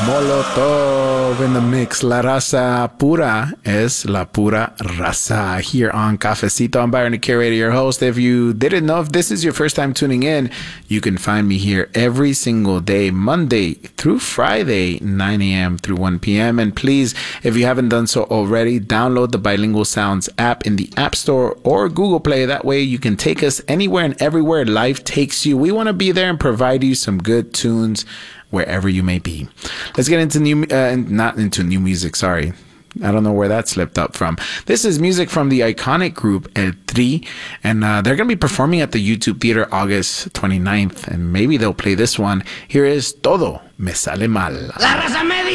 Molotov in the mix. La raza pura es la pura raza here on Cafecito. I'm Byron the Curator, your host. If you didn't know, if this is your first time tuning in, you can find me here every single day, Monday through Friday, 9 a.m. through 1 p.m. And please, if you haven't done so already, download the Bilingual Sounds app in the App Store or Google Play. That way you can take us anywhere and everywhere life takes you. We want to be there and provide you some good tunes wherever you may be. Let's get into not into new music, sorry. I don't know where that slipped up from. This is music from the iconic group El Tri, and they're going to be performing at the YouTube Theater August 29th, and maybe they'll play this one. Here is Todo Me Sale Mal. La raza me